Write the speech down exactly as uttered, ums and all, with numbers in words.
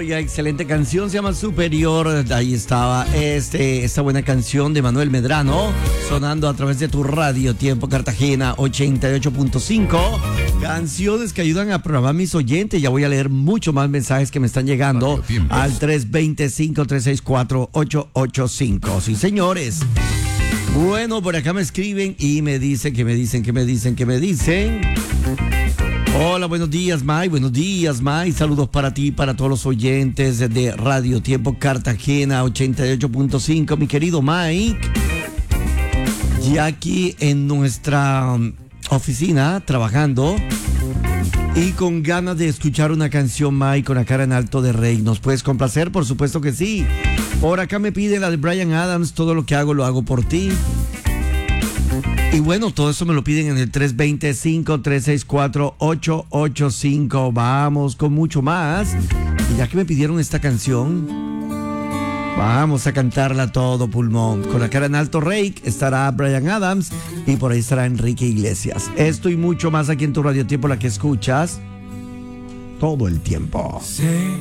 Oiga, excelente canción, se llama Superior. Ahí estaba este, esta buena canción de Manuel Medrano, sonando a través de tu radio Tiempo Cartagena ochenta y ocho punto cinco. Canciones que ayudan a programar mis oyentes. Ya voy a leer mucho más mensajes que me están llegando al tres dos cero, cinco tres seis cuatro, ocho ocho cinco. Sí, señores. Bueno, por acá me escriben y me dicen, que me dicen, que me dicen, que me dicen. Hola, buenos días, May. Buenos días, May. Saludos para ti y para todos los oyentes de Radio Tiempo Cartagena ochenta y ocho punto cinco. Mi querido Mike, ya aquí en nuestra oficina trabajando y con ganas de escuchar una canción, Mike, con la cara en alto de Rey. ¿Nos puedes complacer? Por supuesto que sí. Por acá me pide la de Bryan Adams. Todo lo que hago lo hago por ti. Y bueno, todo eso me lo piden en el tres dos cero, cinco tres seis cuatro, ocho ocho cinco. Vamos con mucho más. Y ya que me pidieron esta canción, vamos a cantarla a todo pulmón. Con la cara en alto, Rey, estará Bryan Adams y por ahí estará Enrique Iglesias. Esto y mucho más aquí en tu Radio Tiempo, la que escuchas todo el tiempo. Sí.